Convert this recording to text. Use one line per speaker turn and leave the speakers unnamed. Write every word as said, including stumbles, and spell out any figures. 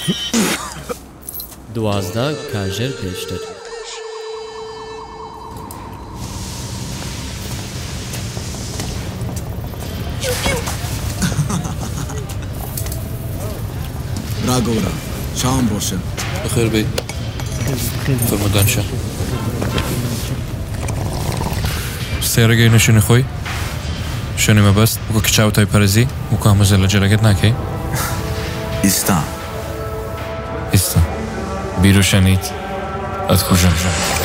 دوازده کاژێر پێشتر.
براگەورە چاوم ڕۆشن
بەخێر بێ فەرمودان شە سێرەگەی نەشوێنی خۆی شوێنی مەبەست وەکو کچاو تایپەرزی وەکو هەمووزە لە جێرەکەت ناکەی
ئیستا
ئێستا بیر و شەنیت ئەتکوژم